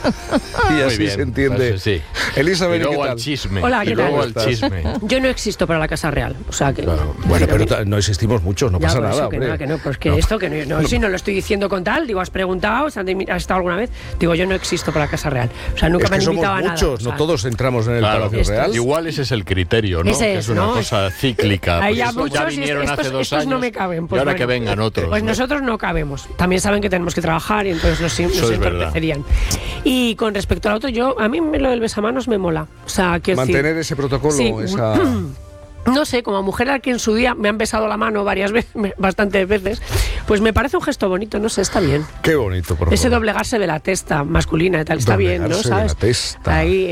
Y así bien, se entiende. pues sí. Elizabeth, Y luego ¿qué tal? al chisme. Hola, ¿qué y luego tal? al chisme. Yo no existo para la Casa Real, o sea que... Claro. Bueno, pero no existimos muchos, no Ya, pasa por eso nada, que hombre. nada, que no, pues que esto, que no, si no lo estoy diciendo con tal, digo, has preguntado, has estado alguna vez, digo, yo no existo para la Casa Real, o sea, nunca Es me que han somos invitado a nada. muchos, o sea, no todos entramos en el Claro, Palacio esto Real. Igual ese es el criterio, ¿no? Ese Que es, es una ¿no? cosa cíclica. Hay Pues ya estos ya muchos y vinieron hace 2 estos años. no me caben. Y Pues ahora bueno, que vengan otros. Pues ¿no? nosotros no cabemos. También saben que tenemos que trabajar y entonces nos Eso es verdad. entorpecerían. Y con respecto al otro, a mí lo del besamanos me mola. O sea, quiero decir, Mantener ese protocolo, sí, esa... no sé, como mujer a la que en su día me han besado la mano varias veces, bastantes veces, pues me parece un gesto bonito, no sé, está bien. Qué bonito, por favor. Ese doblegarse de la testa masculina y tal, está bien, ¿no? Doblegarse de ¿Sabes? la testa. Ahí,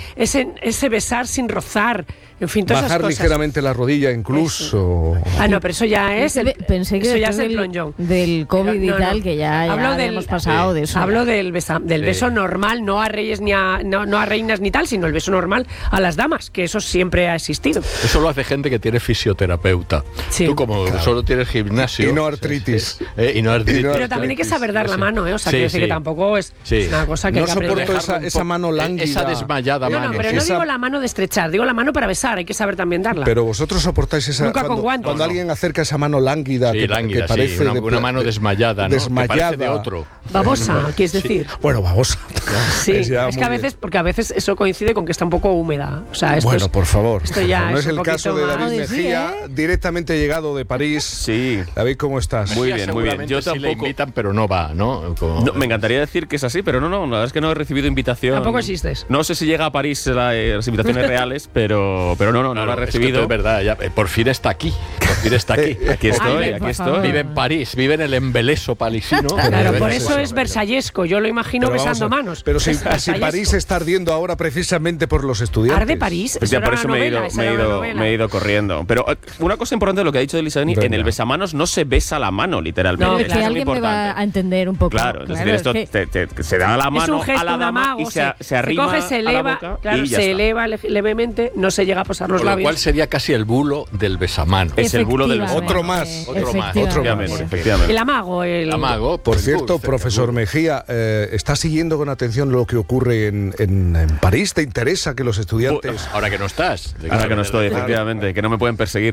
ese besar sin rozar, en fin, todas Bajar esas cosas. ligeramente la rodilla incluso. Ah, no, pero eso ya es... Pensé que eso ya después es el plonjón. del COVID y No, no. tal, que ya habíamos pasado de eso. Hablo del beso normal, no a reyes ni no a reinas ni tal, sino el beso normal a las damas, que eso siempre ha existido. Eso lo hace gente que tiene fisioterapeuta. Sí. Tú como solo tienes gimnasio. Y no artritis. Y no artritis. Pero también hay que saber dar la mano, ¿eh? O sea, quiero decir que tampoco es una cosa que No hay que aprender. soporto esa mano lánguida. Esa desmayada No, mano. pero no digo la mano de estrechar, digo la mano para besar, hay que saber también darla. Pero vosotros soportáis esa... Nunca con guantes. Cuando alguien acerca esa mano lánguida, Sí, que lánguida, parece... sí, una mano desmayada, ¿no? Desmayada. Que parece de otro. Babosa, quieres decir. Bueno, babosa. Sí, ya es que muy a veces, porque a veces eso coincide con que está un poco húmeda. O sea, esto Bueno, es, por favor. esto ya no es es un el caso de poquito David más- Mejía, directamente llegado de París. Sí. David, ¿cómo estás? Muy bien, muy bien. Seguramente Yo sí le tampoco... invitan, pero no va, ¿no? No, me encantaría decir que es así, pero no, la verdad es que no he recibido invitación. Tampoco existes. No sé si llega a París las invitaciones reales, pero no la he Es que recibido. es verdad, ya, por fin está aquí. Por fin está aquí. Aquí estoy, Ay, aquí por estoy. favor. Vive en París, vive en el embeleso parisino. Claro, por Eso eso es versallesco. Yo lo imagino Pero vamos besando a- manos. Pero si Es versallesco. París está ardiendo ahora precisamente por los estudiantes. ¿Arde París? Pues ya Eso por era eso una me he novela, ido, esa me he era una ido, novela. me he ido corriendo. Pero una cosa importante de lo que ha dicho Elisabeth, Venga. en el besamanos no se besa la mano, literalmente. No, Pero es Eso que es muy alguien me va importante. a entender un poco. Claro, es decir, esto es que- se da la Es mano un gesto, a la un dama amago, y se arrima coge, se a la eleva, boca claro, y ya se está. eleva levemente, no se llega a posar los Con lo labios. cual sería casi el bulo del besamano. Es el bulo del Efectivamente. Otro más. Otro más. Efectivamente, efectivamente. El amago, el Amago. Por pues, cierto, dulce, profesor dulce. Mejía, ¿está siguiendo con atención lo que ocurre en París? ¿Te interesa que los estudiantes... Ahora que no estás. Ahora que no estoy, efectivamente, que no me pueden perseguir.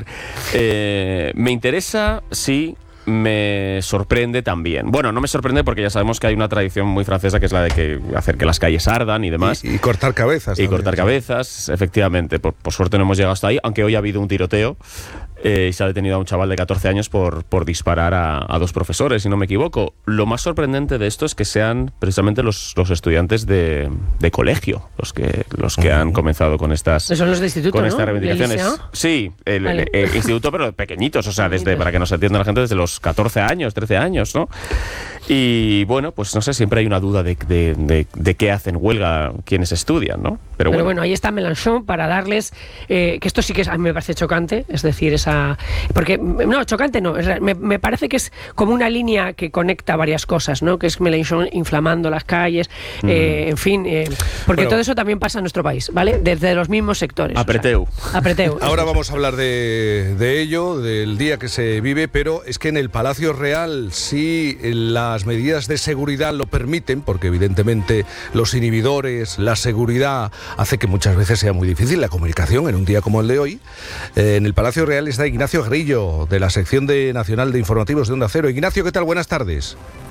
Me interesa, sí. Me sorprende también. Bueno, no me sorprende porque ya sabemos que hay una tradición muy francesa que es la de que hacer que las calles ardan y demás. Y cortar cabezas. Y también. cortar cabezas, efectivamente. Por suerte no hemos llegado hasta ahí, aunque hoy ha habido un tiroteo y se ha detenido a un chaval de 14 años por disparar a 2 profesores, si no me equivoco. Lo más sorprendente de esto es que sean precisamente los estudiantes de colegio los que han comenzado con estas, Son los de instituto, con ¿no? estas ¿Del reivindicaciones. liceo? Sí, Vale. el instituto, pero pequeñitos, o sea, desde, para que nos entienda la gente, desde los 14 años, 13 años, ¿no? Y bueno, pues no sé, siempre hay una duda de qué hacen huelga quienes estudian, ¿no? Pero bueno, ahí está Mélenchon para darles que esto sí que a mí me parece chocante, es decir, porque no, chocante no, me parece que es como una línea que conecta varias cosas, ¿no? Que es Mélenchon inflamando las calles, en fin, porque Bueno, todo eso también pasa en nuestro país, ¿vale? Desde los mismos sectores. Apreteu. Apreteu. Ahora vamos a hablar de ello, del día que se vive, pero es que en el Palacio Real, si las medidas de seguridad lo permiten, porque evidentemente los inhibidores, la seguridad, hace que muchas veces sea muy difícil la comunicación en un día como el de hoy. En el Palacio Real está Ignacio Grillo, de la sección nacional de informativos de Onda Cero. Ignacio, ¿qué tal? Buenas tardes.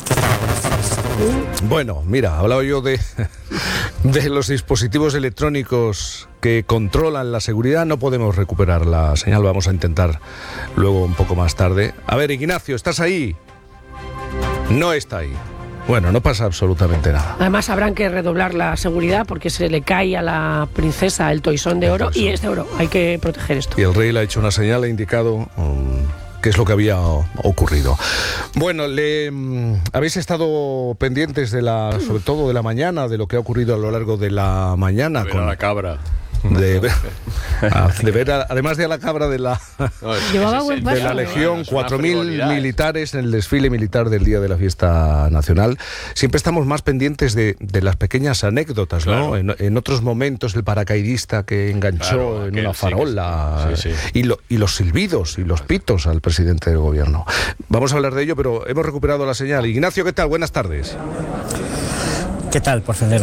Bueno, mira, hablaba yo de los dispositivos electrónicos que controlan la seguridad. No podemos recuperar la señal, vamos a intentar luego un poco más tarde. A ver, Ignacio, ¿estás ahí? No está ahí. Bueno, no pasa absolutamente nada. Además habrán que redoblar la seguridad porque se le cae a la princesa el toisón de oro y es de oro. Hay que proteger esto. Y el rey le ha hecho una señal, ha indicado qué es lo que había ocurrido. Bueno, habéis estado pendientes sobre todo de la mañana, de lo que ha ocurrido a lo largo de la mañana. Ver a la cabra. De ver, además de a la cabra de la Llevaba buen paso. de la Legión, Es una 4.000 frivolidad. militares en el desfile militar del día de la fiesta nacional. Siempre estamos más pendientes de las pequeñas anécdotas, ¿no? Claro. En otros momentos, el paracaidista que enganchó Claro, en aquel una sí que farola, sí. y los silbidos y los pitos al presidente del gobierno. Vamos a hablar de ello, pero hemos recuperado la señal. Ignacio, ¿qué tal? Buenas tardes. ¿Qué tal, porcentero?